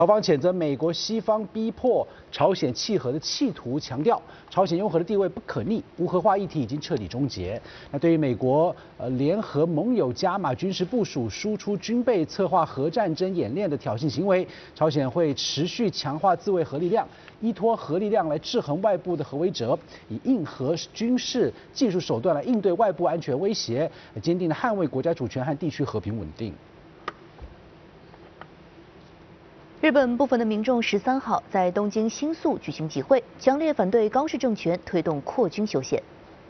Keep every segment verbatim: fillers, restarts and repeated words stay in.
朝方谴责美国西方逼迫朝鲜契合的企图，强调朝鲜拥核的地位不可逆，无核化议题已经彻底终结。那对于美国呃联合盟友加码军事部署、输出军备、策划核战争演练的挑衅行为，朝鲜会持续强化自卫核力量，依托核力量来制衡外部的核威慑，以硬核军事技术手段来应对外部安全威胁，坚定的捍卫国家主权和地区和平稳定。 日本部分的民众十三号在东京新宿举行集会，强烈反对高市政权推动扩军修宪。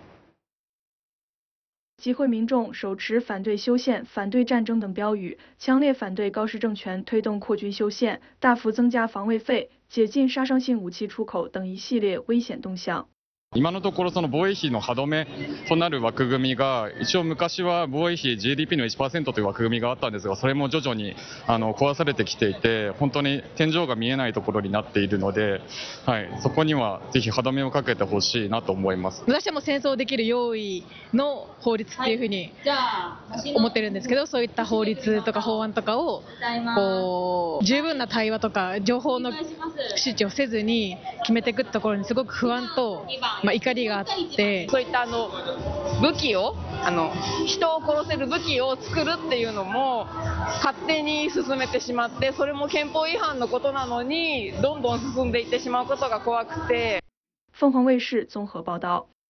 集会民众手持反对修宪、反对战争等标语，强烈反对高市政权推动扩军修宪、大幅增加防卫费、解禁杀伤性武器出口等一系列危险动向。 今のところその防衛費の歯止めとなる枠組みが一応昔は防衛費 ジーディーピー の いちパーセント という枠組みがあったんですが、それも徐々にあの壊されてきていて、本当に天井が見えないところになっているので、はい、そこにはぜひ歯止めをかけてほしいなと思います。 私はもう戦争できる用意の法律っていうふうに思ってるんですけど、そういった法律とか法案とかをこう十分な対話とか情報の周知をせずに決めていくところにすごく不安と。まあ、怒りがあって、 そういったあの武器をあの人を殺せる武器を作るっていうのも勝手に進めてしまって、それも憲法違反のことなのにどんどん進んでいってしまうことが怖くて。 凤凰卫视综合报道。